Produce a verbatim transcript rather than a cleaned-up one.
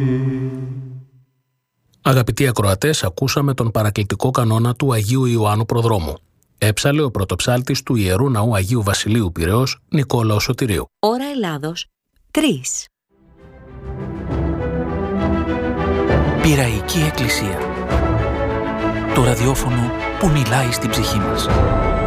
Αγαπητοί ακροατές, ακούσαμε τον παρακλητικό κανόνα του Αγίου Ιωάννου Προδρόμου. Έψαλε ο πρωτοψάλτης του Ιερού Ναού Αγίου Βασιλείου Πειραιώς, Νικόλαος Σωτηρίου. Ώρα Ελλάδος, τρεις. Πειραϊκή Εκκλησία. Το ραδιόφωνο που μιλάει στην ψυχή μας.